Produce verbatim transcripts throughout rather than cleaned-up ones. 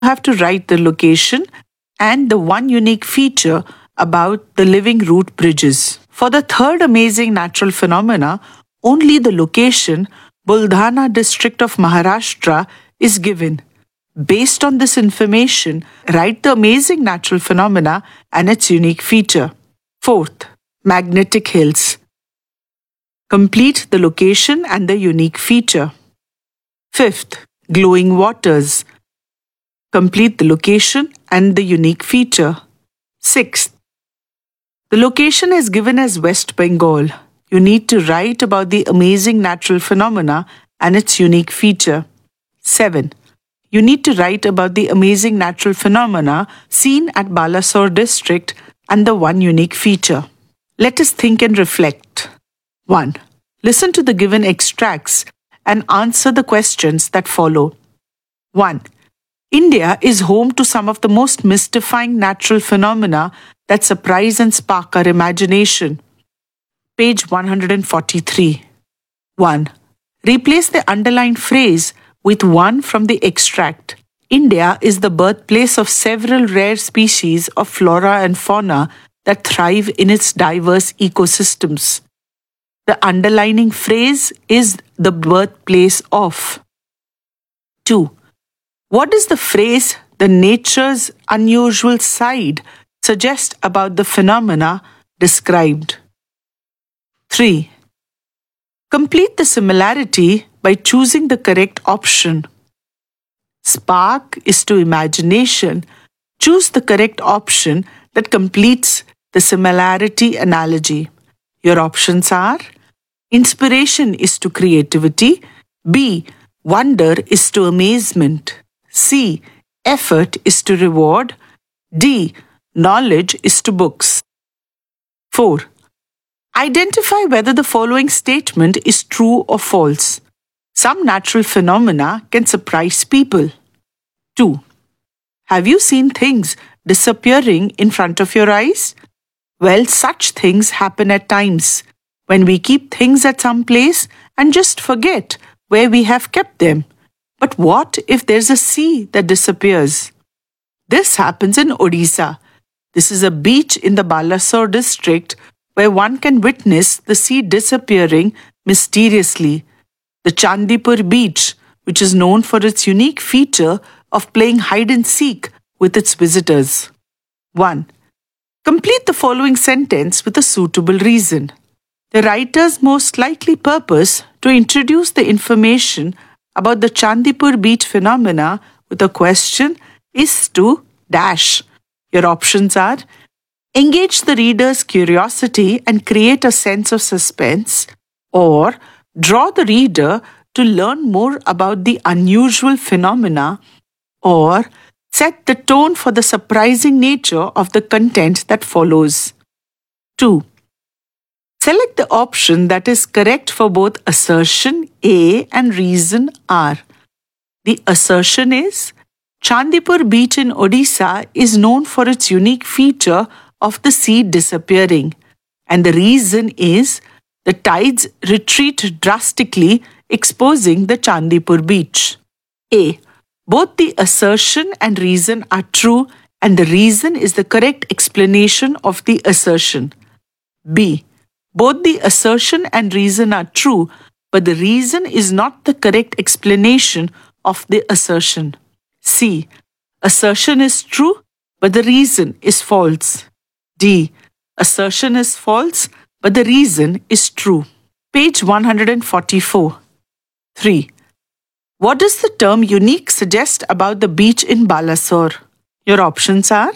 have to write the location and the one unique feature about the living root bridges. For the third amazing natural phenomena, only the location, Buldhana district of Maharashtra, is given. Based on this information, write the amazing natural phenomena and its unique feature. Fourth, magnetic hills. Complete the location and the unique feature. Fifth, glowing waters. Complete the location and the unique feature. Sixth, the location is given as West Bengal. You need to write about the amazing natural phenomena and its unique feature. Seven, you need to write about the amazing natural phenomena seen at Balasore district and the one unique feature. Let us think and reflect. one. Listen to the given extracts and answer the questions that follow. one. India is home to some of the most mystifying natural phenomena that surprise and spark our imagination. Page one hundred forty-three. one. Replace the underlined phrase with one from the extract. India is the birthplace of several rare species of flora and fauna that thrive in its diverse ecosystems. The underlining phrase is the birthplace of. two. What does the phrase, the nature's unusual side, suggest about the phenomena described? three. Complete the similarity by choosing the correct option. Spark is to imagination. Choose the correct option that completes the similarity analogy. Your options are: inspiration is to creativity. B. Wonder is to amazement. C. Effort is to reward. D. Knowledge is to books. four. Identify whether the following statement is true or false. Some natural phenomena can surprise people. two. Have you seen things disappearing in front of your eyes? Well, such things happen at times when we keep things at some place and just forget where we have kept them. But what if there's a sea that disappears? This happens in Odisha. This is a beach in the Balasore district where one can witness the sea disappearing mysteriously. The Chandipur beach, which is known for its unique feature of playing hide and seek with its visitors. one. Complete the following sentence with a suitable reason. The writer's most likely purpose to introduce the information about the Chandipur beach phenomena with a question is to dash. Your options are: engage the reader's curiosity and create a sense of suspense, or draw the reader to learn more about the unusual phenomena, or set the tone for the surprising nature of the content that follows. two. Select the option that is correct for both assertion A and reason R. The assertion is: Chandipur beach in Odisha is known for its unique feature of the sea disappearing. And the reason is: the tides retreat drastically, exposing the Chandipur beach. A. Both the assertion and reason are true, and the reason is the correct explanation of the assertion. B. Both the assertion and reason are true, but the reason is not the correct explanation of the assertion. C. Assertion is true, but the reason is false. D. Assertion is false, but the reason is true. Page one hundred forty-four. three. What does the term unique suggest about the beach in Balasore? Your options are: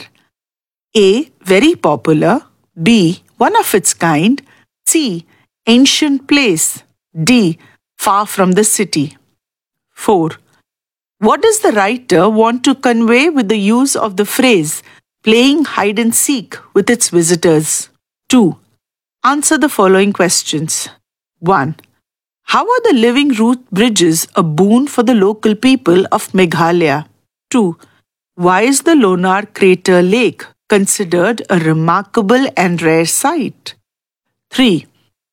A. Very popular. B. One of its kind. C. Ancient place. D. Far from the city. four. What does the writer want to convey with the use of the phrase playing hide and seek with its visitors? two. Answer the following questions. one. How are the living root bridges a boon for the local people of Meghalaya? two. Why is the Lonar Crater Lake considered a remarkable and rare sight? three.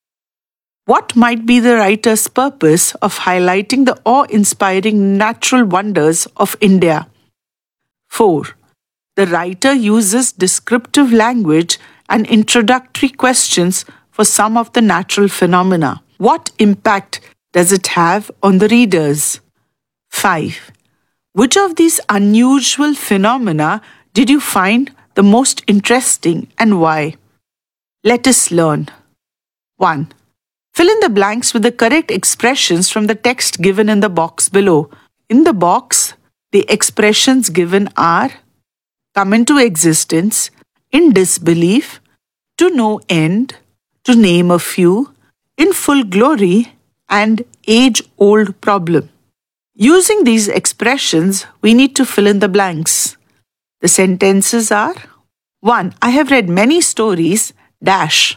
What might be the writer's purpose of highlighting the awe-inspiring natural wonders of India? four. The writer uses descriptive language and introductory questions for some of the natural phenomena. What impact does it have on the readers? five. Which of these unusual phenomena did you find the most interesting and why? Let us learn. one. Fill in the blanks with the correct expressions from the text given in the box below. In the box, the expressions given are come into existence, in disbelief, to no end, to name a few, in full glory, and age-old problem. Using these expressions, we need to fill in the blanks. The sentences are one. I have read many stories, dash.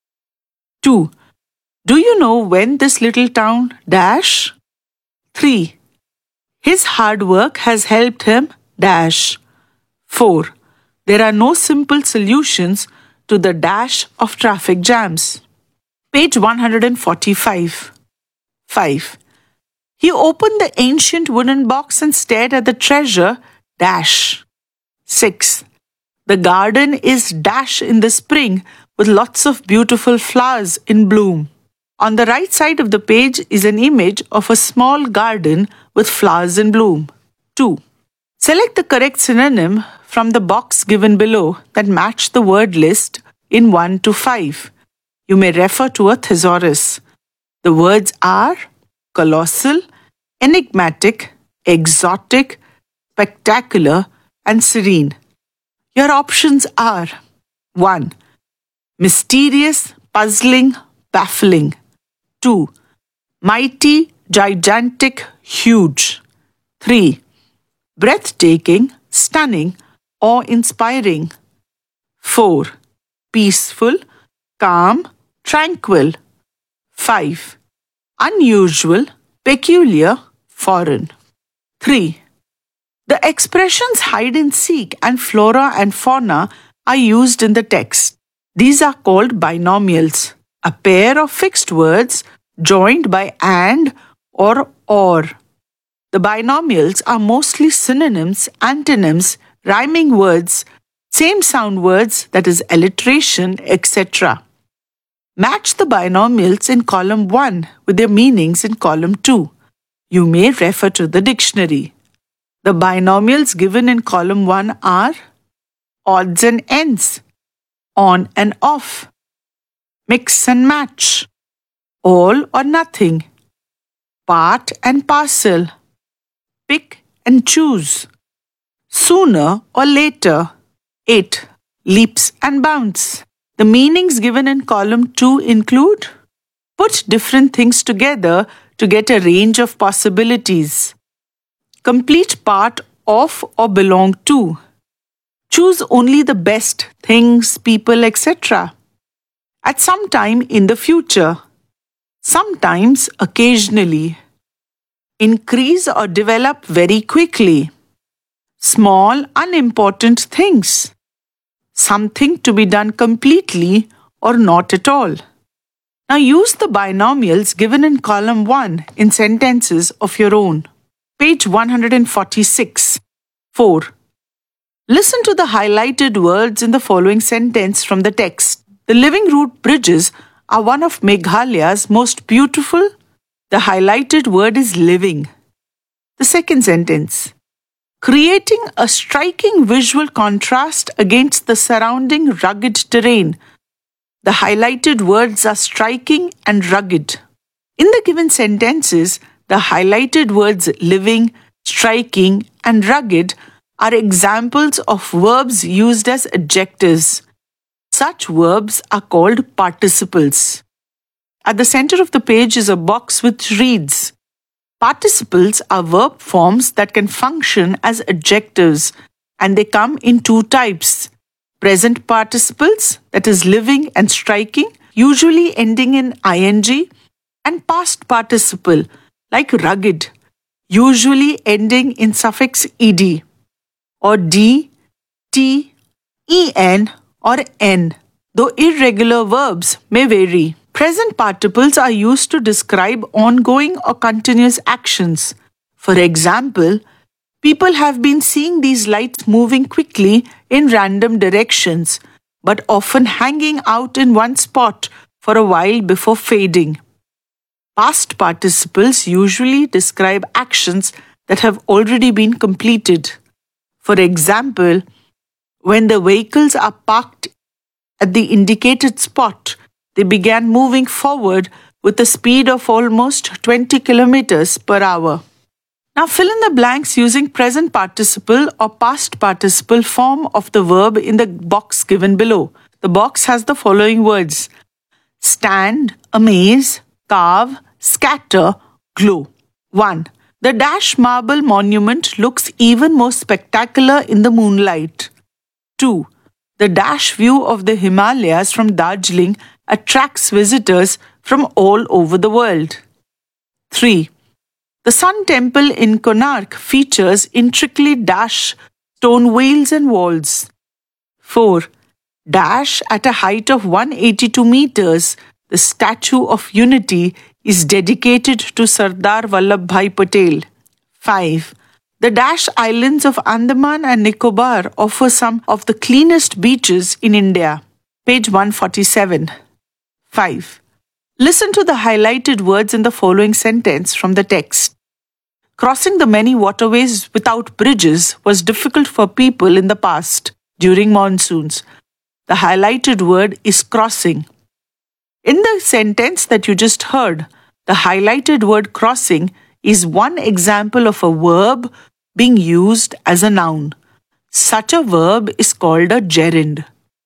two. Do you know when this little town, dash? three. His hard work has helped him, dash. four. There are no simple solutions to the dash of traffic jams. Page one hundred forty-five. five. He opened the ancient wooden box and stared at the treasure, dash. six. The garden is dash in the spring with lots of beautiful flowers in bloom. On the right side of the page is an image of a small garden with flowers in bloom. two. Select the correct synonym from the box given below that match the word list in one to five. You may refer to a thesaurus. The words are colossal, enigmatic, exotic, spectacular, and serene. Your options are one. Mysterious, puzzling, baffling. two. Mighty, gigantic, huge. three. Breathtaking, stunning, awe-inspiring. four. Peaceful, calm, tranquil. five. Unusual, peculiar, foreign. three. The expressions hide and seek and flora and fauna are used in the text. These are called binomials, a pair of fixed words joined by and or or. The binomials are mostly synonyms, antonyms, rhyming words, same sound words, that is alliteration, et cetera. Match the binomials in column one with their meanings in column two. You may refer to the dictionary. The binomials given in column one are odds and ends, on and off, mix and match, all or nothing, part and parcel, pick and choose, sooner or later, it, leaps and bounds. The meanings given in column two include put different things together to get a range of possibilities. Complete part of or belong to. Choose only the best things, people, et cetera. At some time in the future. Sometimes, occasionally. Increase or develop very quickly. Small, unimportant things. Something to be done completely or not at all. Now use the binomials given in column one in sentences of your own. Page one hundred forty-six. four. Listen to the highlighted words in the following sentence from the text. The living root bridges are one of Meghalaya's most beautiful. The highlighted word is living. The second sentence. Creating a striking visual contrast against the surrounding rugged terrain. The highlighted words are striking and rugged. In the given sentences, the highlighted words living, striking, and rugged are examples of verbs used as adjectives. Such verbs are called participles. At the center of the page is a box which reads, participles are verb forms that can function as adjectives, and they come in two types. Present participles, that is living and striking, usually ending in ing, and past participle, like rugged, usually ending in suffix ed, or d, t, en, or n, though irregular verbs may vary. Present participles are used to describe ongoing or continuous actions. For example, People have been seeing these lights moving quickly in random directions, but often hanging out in one spot for a while before fading. Past participles usually describe actions that have already been completed. For example, when the vehicles are parked at the indicated spot, they began moving forward with a speed of almost twenty kilometers per hour. Now fill in the blanks using present participle or past participle form of the verb in the box given below. The box has the following words: stand, amaze, carve, scatter, glow. one. The Dash Marble Monument looks even more spectacular in the moonlight. two. The Dash view of the Himalayas from Darjeeling attracts visitors from all over the world. three. The Sun Temple in Konark features intricately dashed stone wheels and walls. four. Dash at a height of one hundred eighty-two meters, the Statue of Unity is dedicated to Sardar Vallabhbhai Patel. five. The Dash Islands of Andaman and Nicobar offer some of the cleanest beaches in India. Page one forty-seven. five. Listen to the highlighted words in the following sentence from the text. Crossing the many waterways without bridges was difficult for people in the past during monsoons. The highlighted word is crossing. In the sentence that you just heard, the highlighted word crossing is one example of a verb being used as a noun. Such a verb is called a gerund.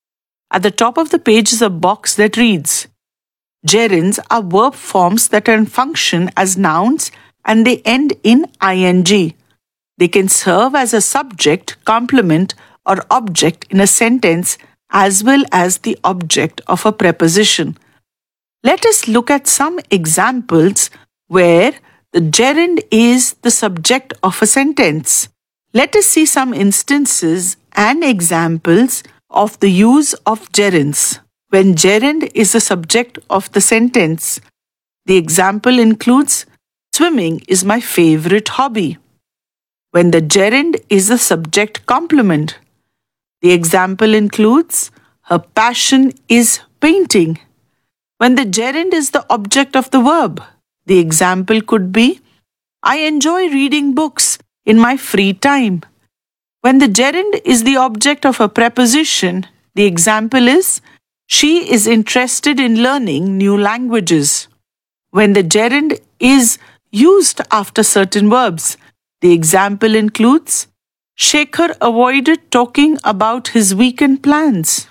At the top of the page is a box that reads, gerunds are verb forms that can function as nouns and they end in ing. They can serve as a subject, complement, or object in a sentence as well as the object of a preposition. Let us look at some examples where the gerund is the subject of a sentence. Let us see some instances and examples of the use of gerunds. When gerund is the subject of the sentence, the example includes, swimming is my favorite hobby. When the gerund is the subject complement, the example includes, her passion is painting. When the gerund is the object of the verb, the example could be, I enjoy reading books in my free time. When the gerund is the object of a preposition, the example is, she is interested in learning new languages. When the gerund is used after certain verbs, the example includes, Shekhar avoided talking about his weekend plans.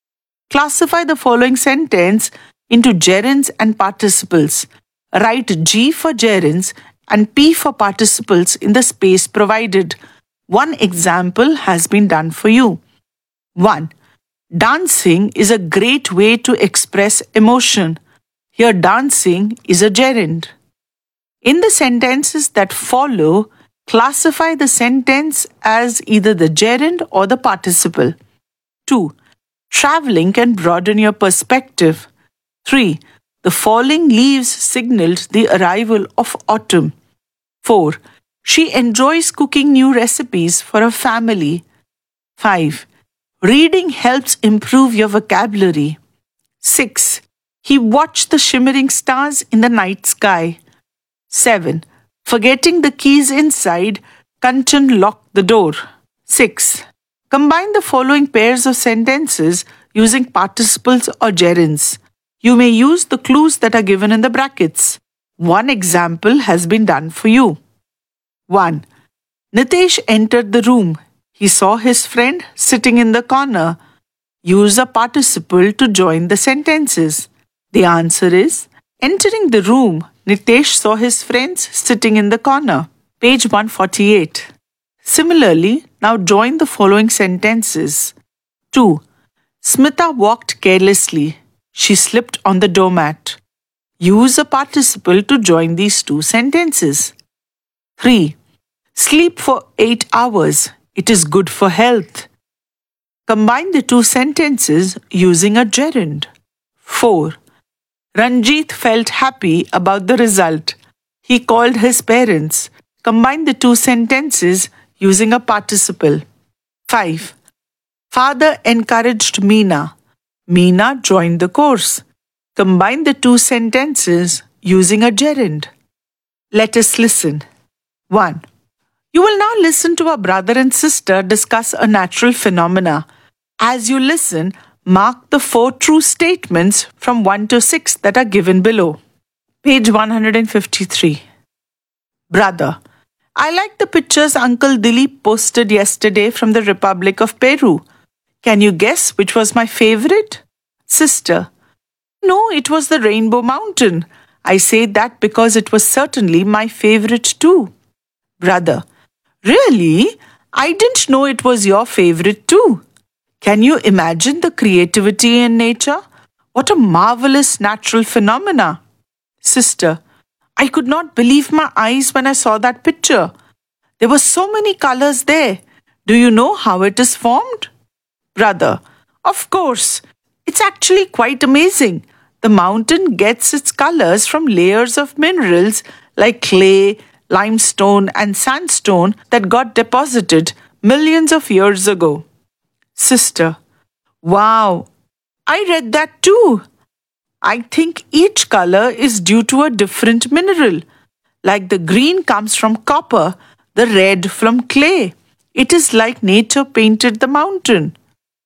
Classify the following sentence into gerunds and participles. Write G for gerunds and P for participles in the space provided. One example has been done for you. one. Dancing is a great way to express emotion. Here dancing is a gerund. In the sentences that follow, classify the sentence as either the gerund or the participle. two. Traveling can broaden your perspective. three. The falling leaves signaled the arrival of autumn. four. She enjoys cooking new recipes for her family. five. Reading helps improve your vocabulary. six. He watched the shimmering stars in the night sky. seven. Forgetting the keys inside, Kanchan locked the door. six. Combine the following pairs of sentences using participles or gerunds. You may use the clues that are given in the brackets. One example has been done for you. one. Nitesh entered the room. He saw his friend sitting in the corner. Use a participle to join the sentences. The answer is, entering the room, Nitesh saw his friends sitting in the corner. Page one forty-eight. Similarly, now join the following sentences. two. Smita walked carelessly. She slipped on the doormat. Use a participle to join these two sentences. three. Sleep for eight hours. It is good for health. Combine the two sentences using a gerund. four. Ranjit felt happy about the result. He called his parents. Combine the two sentences using a participle. five. Father encouraged Meena. Meena joined the course. Combine the two sentences using a gerund. Let us listen. one. You will now listen to a brother and sister discuss a natural phenomena. As you listen, mark the four true statements from one to six that are given below. Page one hundred fifty-three. Brother, I like the pictures Uncle Dilip posted yesterday from the Republic of Peru. Can you guess which was my favorite? Sister, no, it was the Rainbow Mountain. I say that because it was certainly my favorite too. Brother, really? I didn't know it was your favorite too. Can you imagine the creativity in nature? What a marvelous natural phenomena. Sister, I could not believe my eyes when I saw that picture. There were so many colors there. Do you know how it is formed? Brother, of course. It's actually quite amazing. The mountain gets its colors from layers of minerals like clay, limestone, and sandstone that got deposited millions of years ago. Sister, wow, I read that too. I think each color is due to a different mineral. Like the green comes from copper, the red from clay. It is like nature painted the mountain.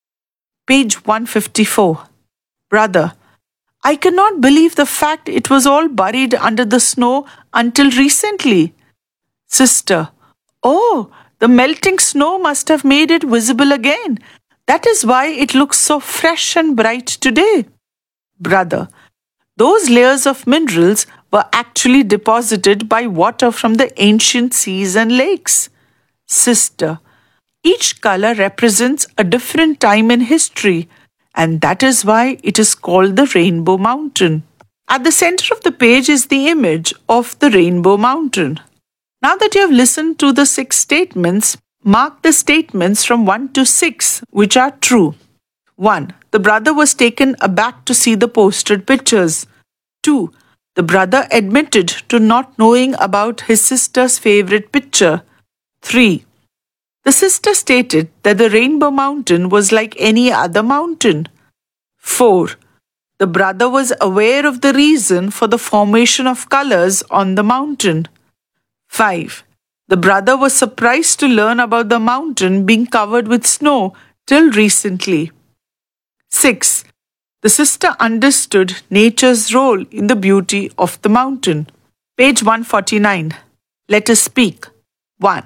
Page one fifty-four. Brother, I cannot believe the fact it was all buried under the snow until recently. Sister, oh, the melting snow must have made it visible again. That is why it looks so fresh and bright today. Brother, those layers of minerals were actually deposited by water from the ancient seas and lakes. Sister, each color represents a different time in history, and that is why it is called the Rainbow Mountain. At the center of the page is the image of the Rainbow Mountain. Now that you have listened to the six statements, mark the statements from one to six which are true. one. The brother was taken aback to see the posted pictures. two. The brother admitted to not knowing about his sister's favorite picture. three. The sister stated that the Rainbow Mountain was like any other mountain. four. The brother was aware of the reason for the formation of colors on the mountain. five. The brother was surprised to learn about the mountain being covered with snow till recently. six. The sister understood nature's role in the beauty of the mountain. Page one forty-nine. Let us speak. one.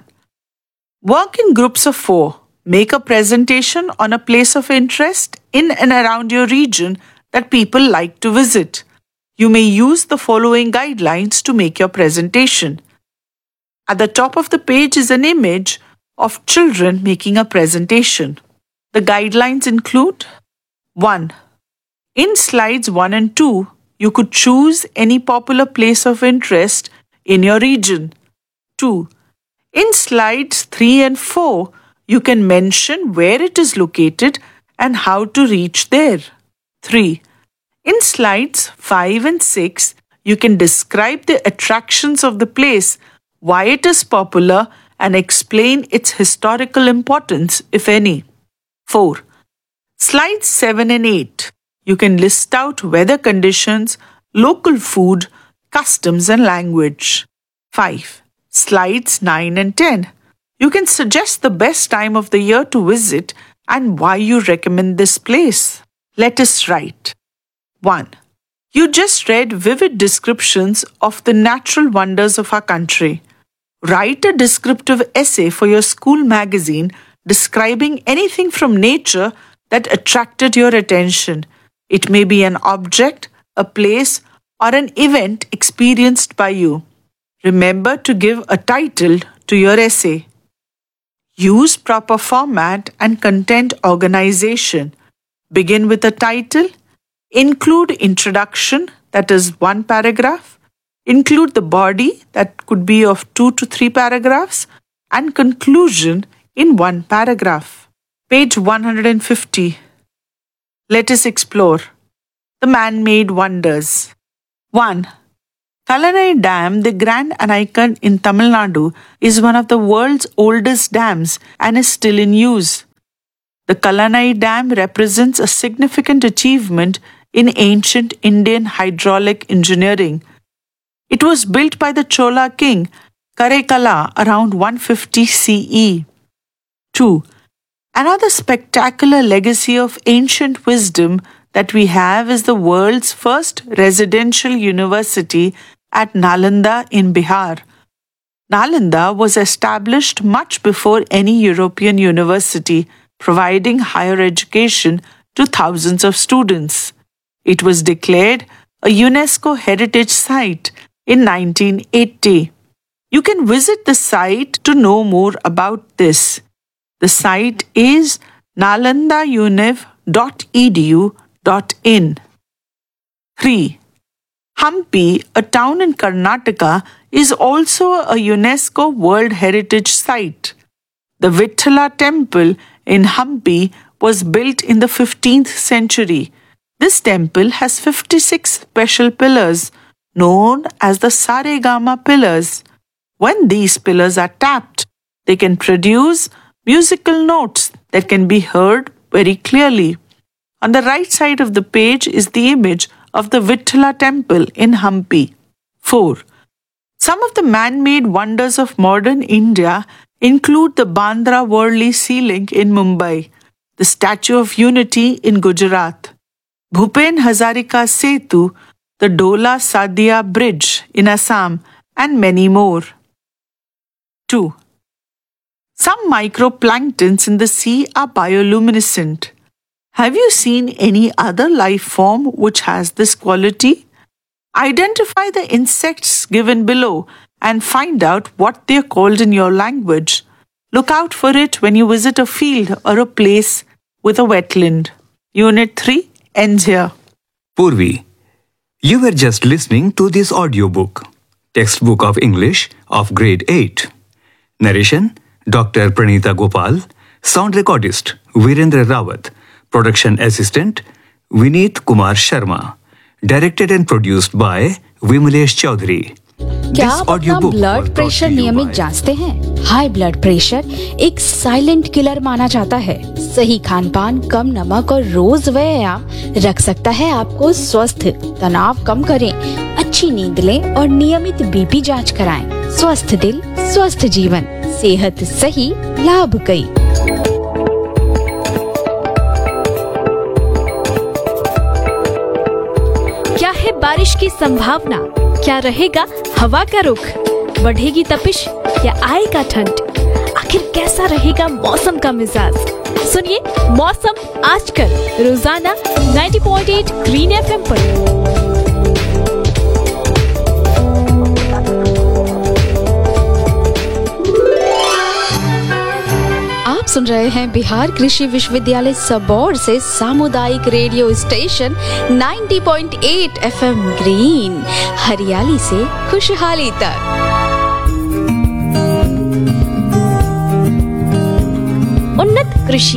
Work in groups of four. Make a presentation on a place of interest in and around your region that people like to visit. You may use the following guidelines to make your presentation. At the top of the page is an image of children making a presentation. The guidelines include one. In slides one and two, you could choose any popular place of interest in your region. two. In slides three and four, you can mention where it is located and how to reach there. three. In slides five and six, you can describe the attractions of the place, why it is popular, and explain its historical importance, if any. four. Slides seven and eight. You can list out weather conditions, local food, customs, and language. five. Slides nine and ten. You can suggest the best time of the year to visit and why you recommend this place. Let us write. one. You just read vivid descriptions of the natural wonders of our country. Write a descriptive essay for your school magazine describing anything from nature that attracted your attention. It may be an object, a place, or an event experienced by you. Remember to give a title to your essay. Use proper format and content organization. Begin with a title. Include introduction, that is one paragraph. Include the body, that could be of two to three paragraphs, and conclusion in one paragraph. Page one hundred fifty. Let us explore the man-made wonders. one. Kalanai Dam, the Grand Anaikan in Tamil Nadu, is one of the world's oldest dams and is still in use. The Kalanai Dam represents a significant achievement in ancient Indian hydraulic engineering. It was built by the Chola king Karekala around one fifty C E. two. Another spectacular legacy of ancient wisdom that we have is the world's first residential university at Nalanda in Bihar. Nalanda was established much before any European university, providing higher education to thousands of students. It was declared a UNESCO Heritage Site in nineteen eighty. You can visit the site to know more about this. The site is nalanda univ dot e d u dot in. three. Hampi, a town in Karnataka, is also a UNESCO World Heritage Site. The Vithala Temple in Hampi was built in the fifteenth century. This temple has fifty-six special pillars, known as the Saregama pillars. When these pillars are tapped, they can produce musical notes that can be heard very clearly. On the right side of the page is the image of the Vithala temple in Hampi. four. Some of the man-made wonders of modern India include the Bandra Worli ceiling in Mumbai, the Statue of Unity in Gujarat, Bhupen Hazarika Setu, the Dola Sadia Bridge in Assam, and many more. two. Some microplanktons in the sea are bioluminescent. Have you seen any other life form which has this quality? Identify the insects given below and find out what they are called in your language. Look out for it when you visit a field or a place with a wetland. Unit three ends here. Purvi, you were just listening to this audiobook, Textbook of English of Grade eight. Narration, Doctor Pranita Gopal. Sound recordist, Virendra Rawat. Production assistant, Vineet Kumar Sharma. Directed and produced by Vimalesh Chaudhary. क्या आप अपना blood pressure नियमित जांचते हैं? High blood pressure एक silent killer माना जाता है। सही खान पान, कम नमक और रोज व्यायाम रख सकता है आपको स्वस्थ। तनाव कम करें, अच्छी नींद लें और नियमित बीपी जांच कराएं। स्वस्थ दिल, स्वस्थ जीवन, सेहत सही, लाभ कई। क्या है बारिश की संभावना? क्या रहेगा हवा का रुख? बढ़ेगी तपिश या आएगा ठंड? आखिर कैसा रहेगा मौसम का मिजाज? सुनिए मौसम आजकल रोजाना नब्बे पॉइंट आठ ग्रीन एफएम पर। आप सुन रहे हैं बिहार कृषि विश्वविद्यालय सबौर से सामुदायिक रेडियो स्टेशन नब्बे पॉइंट आठ एफएम ग्रीन, हरियाली से खुशहाली तक। उन्नत कृषि।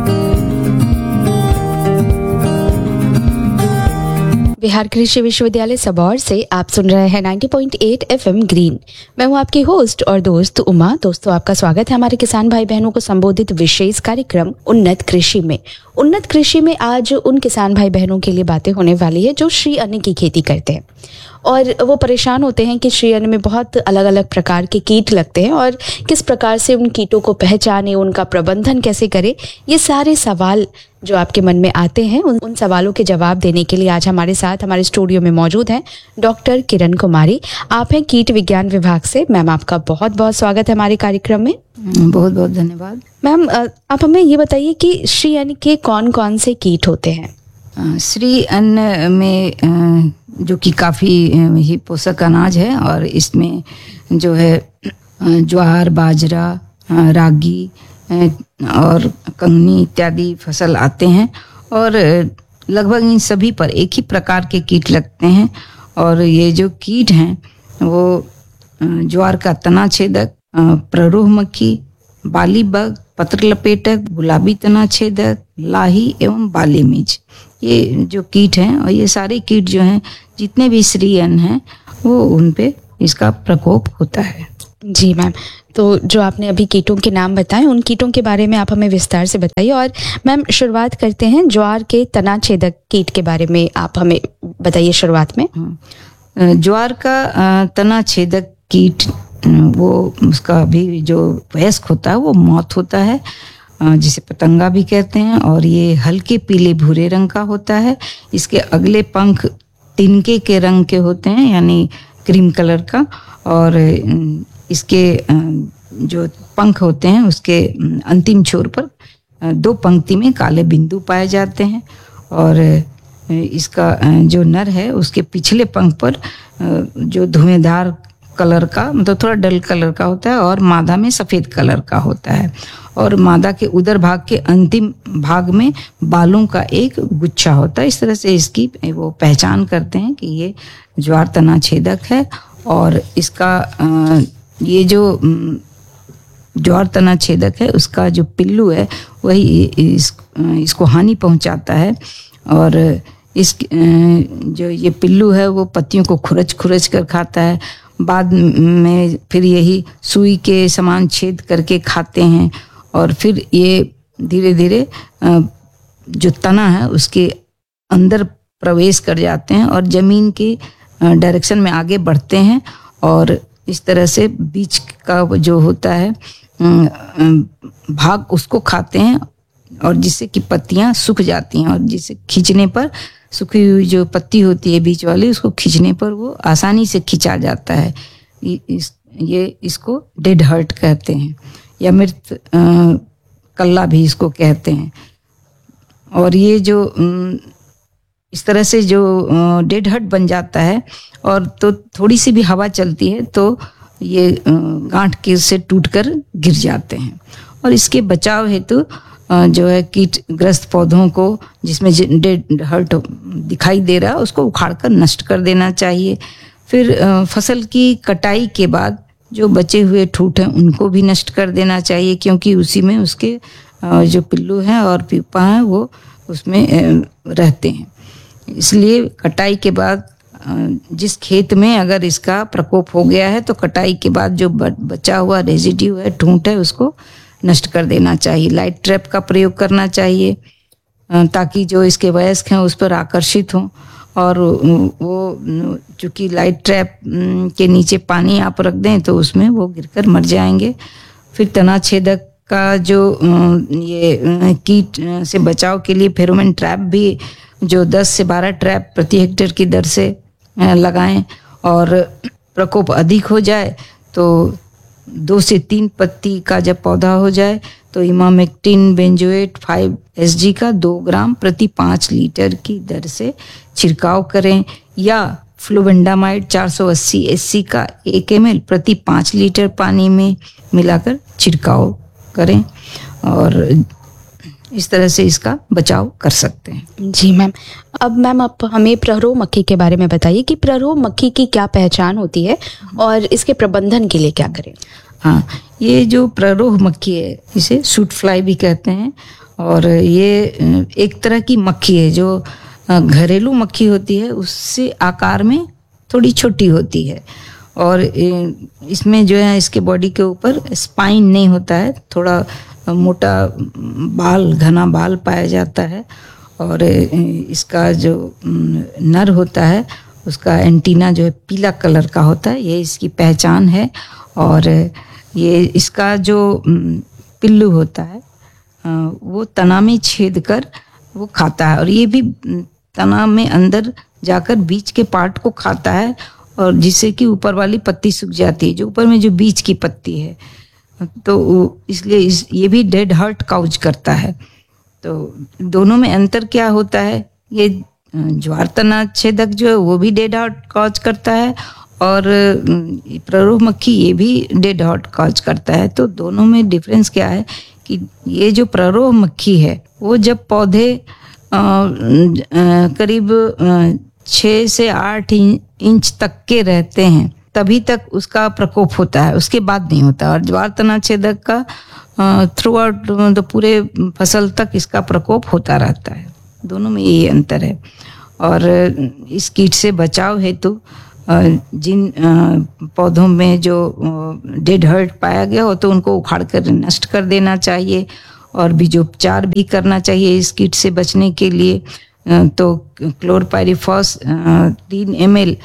बिहार कृषि विश्वविद्यालय सबौर से आप सुन रहे हैं नब्बे पॉइंट आठ एफएम ग्रीन। मैं हूं आपकी होस्ट और दोस्त उमा। दोस्तों, आपका स्वागत है हमारे किसान भाई बहनों को संबोधित विशेष कार्यक्रम उन्नत कृषि में। उन्नत कृषि में आज उन किसान भाई बहनों के लिए बातें होने वाली है जो श्री अन्न की खेती करते हैं और वो परेशान होते हैं कि श्री अन्न में बहुत अलग अलग प्रकार के कीट लगते हैं और किस प्रकार से उन कीटों को पहचाने, उनका प्रबंधन कैसे करें। ये सारे सवाल जो आपके मन में आते हैं, उन, उन सवालों के जवाब देने के लिए आज हमारे साथ हमारे स्टूडियो में मौजूद हैं डॉक्टर किरण कुमारी। आप हैं कीट विज्ञान विभाग से। मैम, आपका बहुत बहुत स्वागत है हमारे कार्यक्रम में। बहुत बहुत धन्यवाद। मैम, आप हमें ये बताइए कि श्री अन्न के कौन कौन से कीट होते हैं? श्री अन्न में जो कि काफ़ी ही पोषक अनाज है और इसमें जो है ज्वार, बाजरा, रागी और कंगनी इत्यादि फसल आते हैं और लगभग इन सभी पर एक ही प्रकार के कीट लगते हैं। और ये जो कीट हैं वो ज्वार का तना छेदक, प्ररूह मक्खी, बाली बग, पत्र लपेटक, गुलाबी तना छेदक, लाही एवं बाली मिर्च, ये जो कीट हैं और ये सारे कीट जो हैं जितने भी श्री अन्न हैं वो उन पे इसका प्रकोप होता है। जी मैम, तो जो आपने अभी कीटों के नाम बताए, उन कीटों के बारे में आप हमें विस्तार से बताइए। और मैम शुरुआत करते हैं ज्वार के तना छेदक कीट के बारे में, आप हमें बताइए शुरुआत में। ज्वार का तना छेदक कीट, वो उसका भी जो वयस्क होता है वो मौत होता है, जिसे पतंगा भी कहते हैं, और ये हल्के पीले भूरे रंग का होता है। इसके अगले पंख तिनके के रंग के होते हैं, यानी क्रीम कलर का, और इसके जो पंख होते हैं उसके अंतिम छोर पर दो पंक्ति में काले बिंदु पाए जाते हैं, और इसका जो नर है उसके पिछले पंख पर जो धुएंधार कलर का, मतलब थोड़ा डल कलर का होता है, और मादा में सफेद कलर का होता है, और मादा के उदर भाग के अंतिम भाग में बालों का एक गुच्छा होता है। इस तरह से इसकी वो पहचान करते हैं कि ये ज्वार तना छेदक है। और इसका ये जो ज्वार तना छेदक है उसका जो पिल्लू है वही इस, इसको हानि पहुंचाता है, और इस जो ये पिल्लू है वो पत्तियों को खुरच खुरच कर खाता है। बाद में फिर यही सुई के समान छेद करके खाते हैं, और फिर ये धीरे धीरे जो तना है उसके अंदर प्रवेश कर जाते हैं और जमीन के डायरेक्शन में आगे बढ़ते हैं, और इस तरह से बीच का जो होता है भाग उसको खाते हैं, और जिससे कि पत्तियां सूख जाती हैं, और जिसे खींचने पर सूखी हुई जो पत्ती होती है बीच वाली, उसको खींचने पर वो आसानी से खींचा जाता है। इस ये इसको डेड हर्ट कहते हैं, या मृत कल्ला भी इसको कहते हैं। और ये जो इस तरह से जो डेड हर्ट बन जाता है, और तो थोड़ी सी भी हवा चलती है तो ये गांठ के से टूटकर गिर जाते हैं। और इसके बचाव हेतु तो जो है कीटग्रस्त पौधों को जिसमें डेड हर्ट दिखाई दे रहा है उसको उखाड़कर नष्ट कर देना चाहिए। फिर फसल की कटाई के बाद जो बचे हुए ठूठ हैं उनको भी नष्ट कर देना चाहिए, क्योंकि उसी में उसके जो पिल्लू हैं और प्यूपा हैं वो उसमें रहते हैं। इसलिए कटाई के बाद जिस खेत में अगर इसका प्रकोप हो गया है तो कटाई के बाद जो बचा हुआ रेजिड्यू है, ठूंठ है, उसको नष्ट कर देना चाहिए। लाइट ट्रैप का प्रयोग करना चाहिए ताकि जो इसके वयस्क हैं उस पर आकर्षित हों, और वो चूँकि लाइट ट्रैप के नीचे पानी आप रख दें तो उसमें वो गिरकर मर जाएंगे। फिर तना छेदक का जो ये कीट से बचाव के लिए फेरोमोन ट्रैप भी जो दस से बारह ट्रैप प्रति हेक्टेयर की दर से लगाएं, और प्रकोप अधिक हो जाए तो दो से तीन पत्ती का जब पौधा हो जाए तो emamectin benzoate five S G का दो ग्राम प्रति पाँच लीटर की दर से छिड़काव करें, या फ्लुवेंडामाइड चार सौ अस्सी एस सी का एक एम एल प्रति पाँच लीटर पानी में मिलाकर छिड़काव करें, और इस तरह से इसका बचाव कर सकते हैं। जी मैम, अब मैम आप हमें प्ररोह मक्खी के बारे में बताइए कि प्ररोह मक्खी की क्या पहचान होती है और इसके प्रबंधन के लिए क्या करें। हाँ, ये जो प्ररोह मक्खी है इसे सूट फ्लाई भी कहते हैं, और ये एक तरह की मक्खी है जो घरेलू मक्खी होती है उससे आकार में थोड़ी छोटी होती है, और इसमें जो है इसके बॉडी के ऊपर स्पाइन नहीं होता है, थोड़ा मोटा बाल, घना बाल पाया जाता है, और इसका जो नर होता है उसका एंटीना जो है पीला कलर का होता है, ये इसकी पहचान है। और ये इसका जो पिल्लू होता है वो तना में छेद कर वो खाता है, और ये भी तना में अंदर जाकर बीच के पार्ट को खाता है, और जिससे कि ऊपर वाली पत्ती सूख जाती है, जो ऊपर में जो बीच की पत्ती है, तो इसलिए इस ये भी डेड हर्ट काउज करता है। तो दोनों में अंतर क्या होता है, ये ज्वार तना छेदक जो है वो भी डेड हर्ट काउज करता है, और प्ररोह मक्खी ये भी डेड हर्ट काउज करता है। तो दोनों में डिफरेंस क्या है कि ये जो प्ररोह मक्खी है वो जब पौधे आ, आ, करीब छः से आठ इंच तक के रहते हैं तभी तक उसका प्रकोप होता है, उसके बाद नहीं होता। और ज्वार तना छेदक का थ्रू आउट तो पूरे फसल तक इसका प्रकोप होता रहता है। दोनों में यही अंतर है। और इस कीट से बचाव हेतु जिन पौधों में जो डेड हर्ट पाया गया हो तो उनको उखाड़ कर नष्ट कर देना चाहिए और बीजोपचार भी करना चाहिए इस कीट से बचने के लिए। तो क्लोरपाइरिफॉस तीन एम एल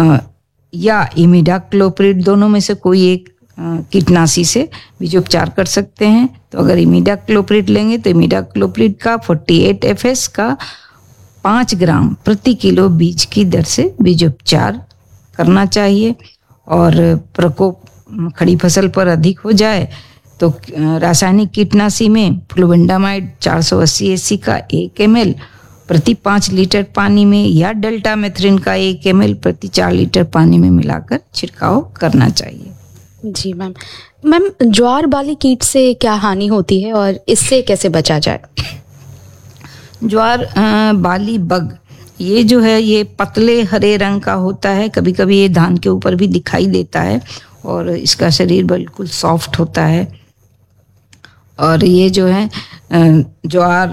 या इमिडाक्लोप्रिड दोनों में से कोई एक कीटनाशी से बीजोपचार कर सकते हैं। तो अगर इमिडाक्लोप्रिड लेंगे तो इमिडाक्लोप्रिड का अड़तालीस एफ एस का पाँच ग्राम प्रति किलो बीज की दर से बीजोपचार करना चाहिए। और प्रकोप खड़ी फसल पर अधिक हो जाए तो रासायनिक कीटनाशी में फ्लुवेंडामाइड चार सौ अस्सी एस सी का एक एम एल प्रति पाँच लीटर पानी में या डेल्टा मेथ्रिन का एक एम एल प्रति चार लीटर पानी में मिलाकर छिड़काव करना चाहिए। जी मैम। मैम, ज्वार बाली कीट से क्या हानि होती है और इससे कैसे बचा जाए? ज्वार बाली बग ये जो है ये पतले हरे रंग का होता है, कभी कभी ये धान के ऊपर भी दिखाई देता है और इसका शरीर बिल्कुल सॉफ्ट होता है। और ये जो है ज्वार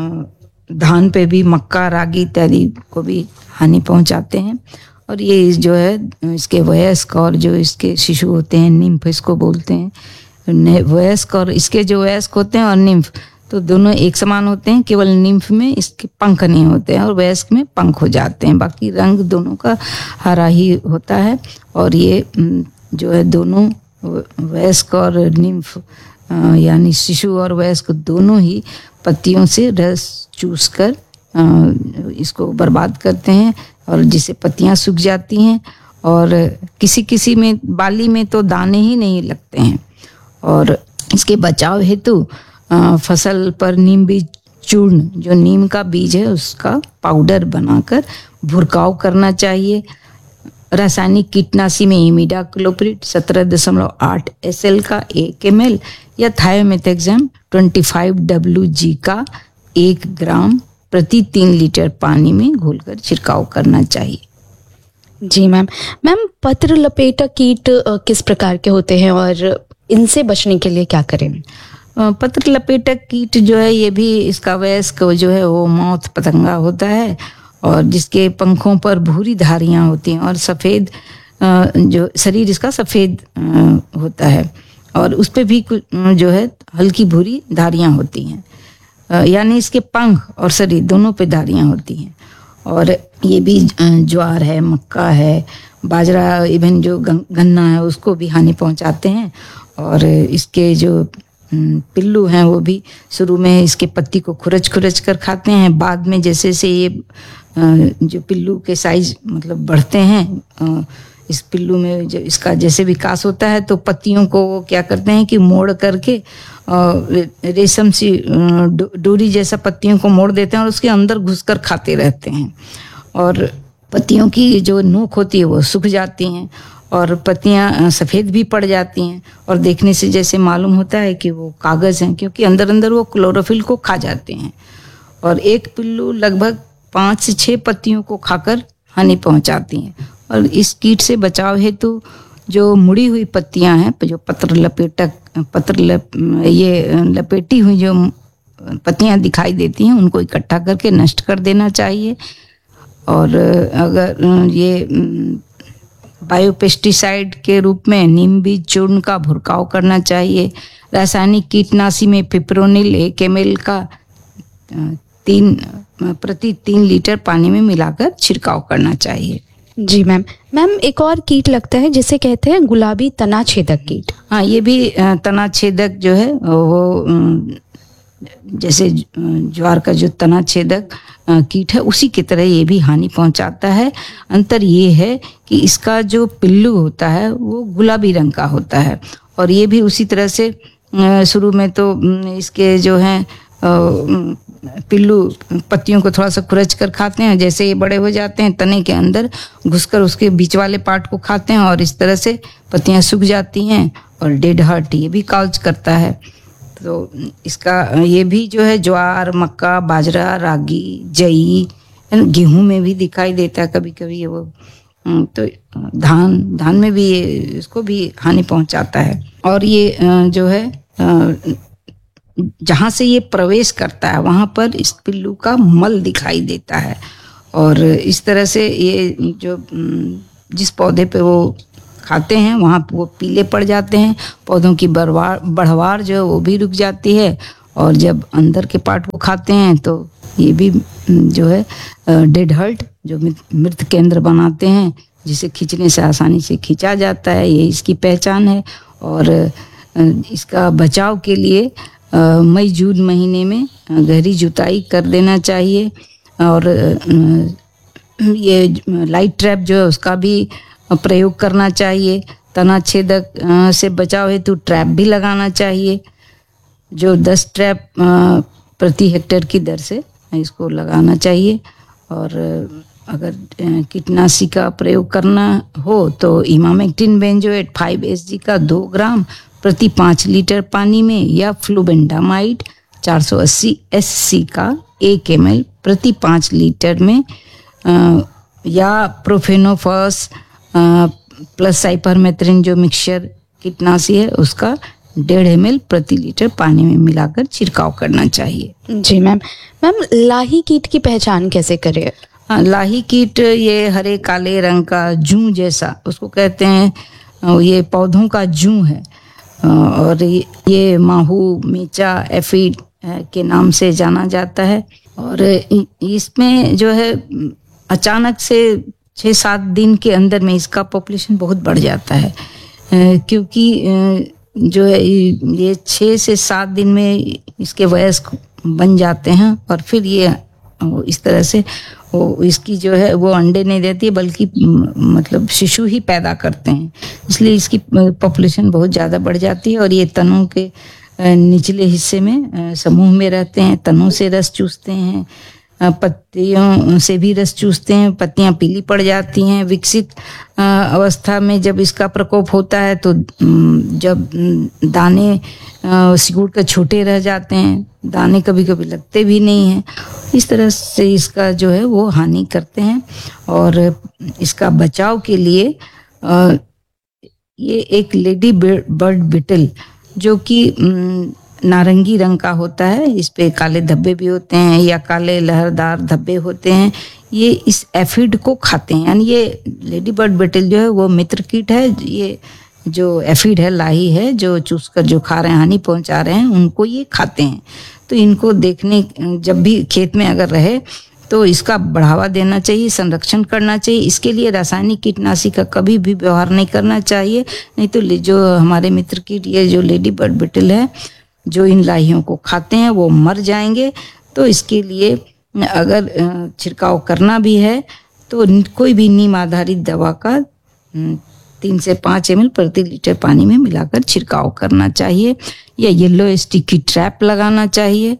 धान पे भी, मक्का, रागी इत्यादि को भी हानि पहुंचाते हैं। और ये जो है इसके वयस्क और जो इसके शिशु होते हैं, निम्फ इसको बोलते हैं। वयस्क और इसके जो वयस्क होते हैं और निम्फ तो दोनों एक समान होते हैं, केवल निम्फ में इसके पंख नहीं होते हैं और वयस्क में पंख हो जाते हैं। बाकी रंग दोनों का हरा ही होता है। और ये जो है दोनों वयस्क और निम्फ यानी शिशु और वयस्क दोनों ही पत्तियों से रस चूसकर इसको बर्बाद करते हैं और जिससे पत्तियां सूख जाती हैं और किसी किसी में बाली में तो दाने ही नहीं लगते हैं। और इसके बचाव हेतु फसल पर नीम बीज चूर्ण, जो नीम का बीज है उसका पाउडर बनाकर भुरकाव करना चाहिए। रासायनिक कीटनाशी में इमिडाक्लोप्रिड सत्रह दशमलव आठ एस एल का एक एम एल या थायोमेथाक्साम पच्चीस डब्ल्यू जी का एक ग्राम प्रति तीन लीटर पानी में घोलकर छिड़काव करना चाहिए। जी मैम। मैम, पत्र लपेटक कीट किस प्रकार के होते हैं और इनसे बचने के लिए क्या करें? पत्र लपेटक कीट जो है ये भी इसका वयस्क जो है वो मौत पतंगा होता है और जिसके पंखों पर भूरी धारियां होती हैं और सफ़ेद जो शरीर इसका सफ़ेद होता है और उस पर भी जो है हल्की भूरी धारियां होती हैं, यानी इसके पंख और शरीर दोनों पे धारियां होती हैं। और ये भी ज्वार है, मक्का है, बाजरा, इवन जो गन्ना है उसको भी हानि पहुंचाते हैं। और इसके जो पिल्लू हैं वो भी शुरू में इसके पत्ती को खुरच खुरच कर खाते हैं, बाद में जैसे जैसे ये जो पिल्लू के साइज मतलब बढ़ते हैं, इस पिल्लू में जो इसका जैसे विकास होता है तो पत्तियों को वो क्या करते हैं कि मोड़ करके रेशम सी डोरी जैसा पत्तियों को मोड़ देते हैं और उसके अंदर घुसकर खाते रहते हैं और पत्तियों की जो नोक होती है वो सूख जाती हैं और पत्तियां सफ़ेद भी पड़ जाती हैं और देखने से जैसे मालूम होता है कि वो कागज़ हैं, क्योंकि अंदर अंदर वो क्लोरोफिल को खा जाते हैं। और एक पिल्लू लगभग पाँच से छः पत्तियों को खाकर हानि पहुंचाती हैं। और इस कीट से बचाव हेतु जो मुड़ी हुई पत्तियां हैं, जो पत्र लपेटक पत्र लप, ये लपेटी हुई जो पत्तियां दिखाई देती हैं उनको इकट्ठा करके नष्ट कर देना चाहिए। और अगर ये बायोपेस्टिसाइड के रूप में नीम बीज चूर्ण का भुरकाव करना चाहिए। रासायनिक कीटनाशी में पिप्रोनिल एक एम एल का तीन प्रति तीन लीटर पानी में मिलाकर छिड़काव करना चाहिए। जी मैम। मैम, एक और कीट लगता है जिसे कहते हैं गुलाबी तना छेदक कीट। हाँ, ये भी तना छेदक जो है वो जैसे ज्वार का जो तना छेदक कीट है उसी की तरह ये भी हानि पहुंचाता है। अंतर ये है कि इसका जो पिल्लू होता है वो गुलाबी रंग का होता है और ये भी उसी तरह से शुरू में तो इसके जो हैं पिल्लू पत्तियों को थोड़ा सा खुरच कर खाते हैं, जैसे ये बड़े हो जाते हैं तने के अंदर घुसकर उसके बीच वाले पार्ट को खाते हैं और इस तरह से पत्तियां सूख जाती हैं और डेड हार्ट ये भी काउज करता है। तो इसका ये भी जो है ज्वार, मक्का, बाजरा, रागी, जई, गेहूं में भी दिखाई देता है कभी कभी वो, तो धान धान में भी ये इसको भी हानि पहुंचाता है। और ये जो है जहाँ से ये प्रवेश करता है वहाँ पर इस पिल्लू का मल दिखाई देता है और इस तरह से ये जो जिस पौधे पे वो खाते हैं वहाँ वो पीले पड़ जाते हैं, पौधों की बढ़वार बढ़वार जो है वो भी रुक जाती है, और जब अंदर के पार्ट को खाते हैं तो ये भी जो है डेड हर्ट जो मृत केंद्र बनाते हैं, जिसे खींचने से आसानी से खींचा जाता है, ये इसकी पहचान है। और इसका बचाव के लिए मई जून महीने में गहरी जुताई कर देना चाहिए, और ये लाइट ट्रैप जो है उसका भी प्रयोग करना चाहिए। तना छेदक से बचाव हेतु ट्रैप भी लगाना चाहिए, जो दस ट्रैप प्रति हेक्टेयर की दर से इसको लगाना चाहिए। और अगर कीटनाशी का प्रयोग करना हो तो emamectin benzoate five S G का दो ग्राम प्रति पाँच लीटर पानी में, या फ्लूबेंडामाइड चार सौ अस्सी एस सी का एक एम एल प्रति पाँच लीटर में, आ, या प्रोफेनोफॉस प्लस साइपरमेथ्रिन जो मिक्सचर कीटनाशी है उसका डेढ़ एम एल प्रति लीटर पानी में मिलाकर छिड़काव करना चाहिए। जी मैम। मैम लाही कीट की पहचान कैसे करें? हाँ, लाही कीट ये हरे काले रंग का जूं जैसा उसको कहते हैं, ये पौधों का जूं है, और ये माहू मेचा एफिड के नाम से जाना जाता है। और इसमें जो है अचानक से छः सात दिन के अंदर में इसका पॉपुलेशन बहुत बढ़ जाता है, क्योंकि जो है ये छः से सात दिन में इसके वयस्क बन जाते हैं, और फिर ये इस तरह से वो इसकी जो है वो अंडे नहीं देती है, बल्कि मतलब शिशु ही पैदा करते हैं, इसलिए इसकी पॉपुलेशन बहुत ज़्यादा बढ़ जाती है। और ये तनों के निचले हिस्से में समूह में रहते हैं, तनों से रस चूसते हैं, पत्तियों से भी रस चूसते हैं, पत्तियां पीली पड़ जाती हैं। विकसित अवस्था में जब इसका प्रकोप होता है तो जब दाने सिकुड़ कर छोटे रह जाते हैं, दाने कभी कभी लगते भी नहीं हैं, इस तरह से इसका जो है वो हानि करते हैं। और इसका बचाव के लिए ये एक लेडी बर्ड बिटल जो कि नारंगी रंग का होता है, इस पे काले धब्बे भी होते हैं या काले लहरदार धब्बे होते हैं, ये इस एफिड को खाते हैं। यानी ये लेडी बर्ड बिटल जो है वो मित्र कीट है, ये जो एफिड है लाही है जो चूसकर जो खा रहे हैं हानि पहुंचा रहे हैं उनको ये खाते हैं। तो इनको देखने जब भी खेत में अगर रहे तो इसका बढ़ावा देना चाहिए, संरक्षण करना चाहिए। इसके लिए रासायनिक कीटनाशी का कभी भी व्यवहार नहीं करना चाहिए, नहीं तो जो हमारे मित्र कीट ये जो लेडी बर्ड बिटल है जो इन लाहियों को खाते हैं वो मर जाएंगे। तो इसके लिए अगर छिड़काव करना भी है तो कोई भी नीम आधारित दवा का तीन से पाँच एम एल प्रति लीटर पानी में मिलाकर छिड़काव करना चाहिए, या येलो स्टिकी ट्रैप लगाना चाहिए।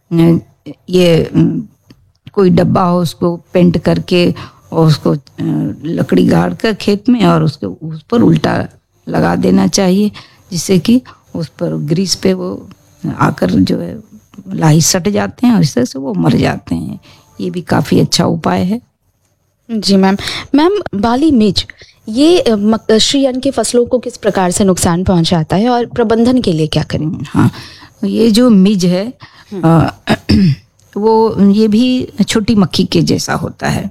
ये कोई डब्बा हो उसको पेंट करके और उसको लकड़ी गाड़ कर खेत में और उसके उस पर उल्टा लगा देना चाहिए, जिससे कि उस पर ग्रीस पे वो आकर जो है लाही सट जाते हैं और इस तरह से वो मर जाते हैं। ये भी काफ़ी अच्छा उपाय है। जी मैम। मैम बाली मिर्च ये श्रीअन्न की फसलों को किस प्रकार से नुकसान पहुंचाता है और प्रबंधन के लिए क्या करें? हाँ, ये जो मिर्च है आ, वो ये भी छोटी मक्खी के जैसा होता है।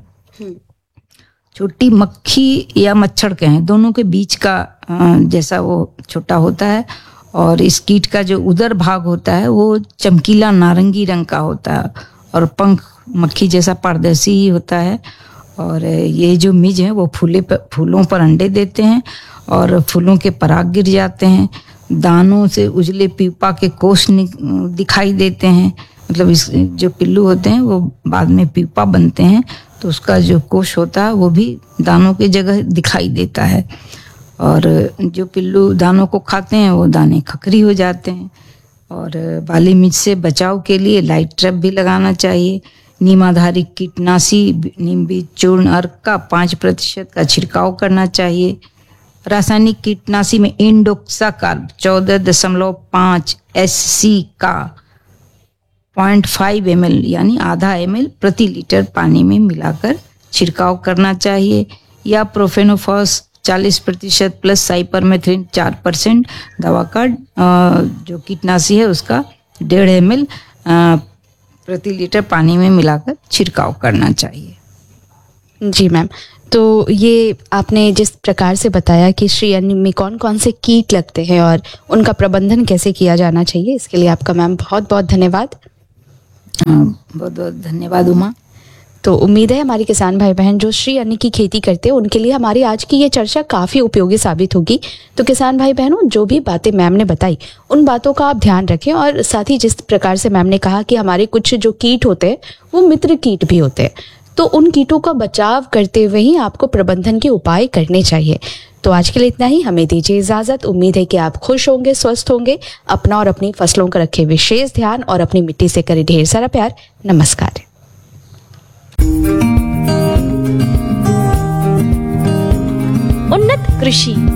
छोटी मक्खी या मच्छर कहें, दोनों के बीच का जैसा वो छोटा होता है। और इस कीट का जो उदर भाग होता है वो चमकीला नारंगी रंग का होता है और पंख मक्खी जैसा पारदर्शी ही होता है। और ये जो मिर्च है वो फूले पर फूलों पर अंडे देते हैं और फूलों के पराग गिर जाते हैं। दानों से उजले पीपा के कोष दिखाई देते हैं, मतलब इस जो पिल्लू होते हैं वो बाद में पीपा बनते हैं, तो उसका जो कोष होता है वो भी दानों की जगह दिखाई देता है। और जो पिल्लू दानों को खाते हैं वो दाने खखरी हो जाते हैं। और बाली मिर्च से बचाव के लिए लाइट ट्रैप भी लगाना चाहिए। नीम आधारित कीटनाशी नीम बीज चूर्ण अर्क का पाँच प्रतिशत का छिड़काव करना चाहिए। रासायनिक कीटनाशी में इंडोक्साकार्ब चौदह दशमलव पाँच एस सी का पॉइंट फाइव एम एल यानी आधा एम एल प्रति लीटर पानी में मिलाकर छिड़काव करना चाहिए, या प्रोफेनोफॉस चालीस प्रतिशत प्लस साइपरमेथ्रिन चार परसेंट दवा का जो कीटनाशी है उसका डेढ़ एम एल प्रति लीटर पानी में मिलाकर छिड़काव करना चाहिए। जी मैम। तो ये आपने जिस प्रकार से बताया कि श्री अन्न में कौन कौन से कीट लगते हैं और उनका प्रबंधन कैसे किया जाना चाहिए, इसके लिए आपका मैम बहुत बहुत धन्यवाद। बहुत बहुत धन्यवाद उमा। तो उम्मीद है हमारे किसान भाई बहन जो श्री अन्न की खेती करते हैं उनके लिए हमारी आज की ये चर्चा काफ़ी उपयोगी साबित होगी। तो किसान भाई बहनों, जो भी बातें मैम ने बताई उन बातों का आप ध्यान रखें, और साथ ही जिस प्रकार से मैम ने कहा कि हमारे कुछ जो कीट होते हैं वो मित्र कीट भी होते हैं, तो उन कीटों का बचाव करते हुए ही आपको प्रबंधन के उपाय करने चाहिए। तो आज के लिए इतना ही, हमें दीजिए इजाजत। उम्मीद है कि आप खुश होंगे, स्वस्थ होंगे, अपना और अपनी फसलों का रखें विशेष ध्यान और अपनी मिट्टी से करें ढेर सारा प्यार। नमस्कार। उन्नत कृषि।